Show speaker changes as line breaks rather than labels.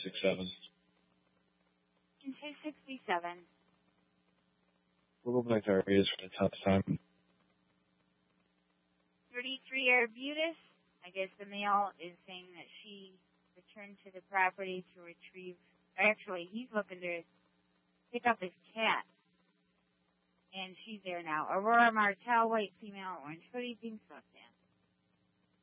267.
267.
We'll go back to Arbutus for the top time.
33 Arbutus. I guess the male is saying that she returned to the property to retrieve, actually, he's looking to pick up his cat. And she's there now. Aurora Martel, white female, orange hoodie, pink sweatpants.